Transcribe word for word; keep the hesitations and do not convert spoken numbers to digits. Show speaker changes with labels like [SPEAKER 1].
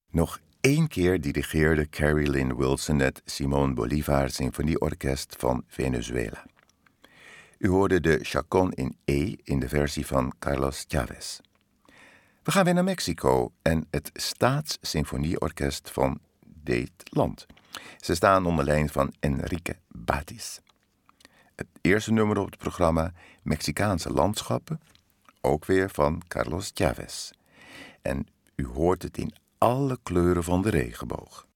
[SPEAKER 1] Nog één keer dirigeerde Carrie Lynn Wilson het Simón Bolívar Symfonieorkest van Venezuela. U hoorde de Chacón in E in de versie van Carlos Chávez. We gaan weer naar Mexico en het Staatssymfonieorkest van dit land. Ze staan onder leiding van Enrique Batis. Het eerste nummer op het programma, Mexicaanse landschappen, ook weer van Carlos Chávez. En u hoort het in alle kleuren van de regenboog.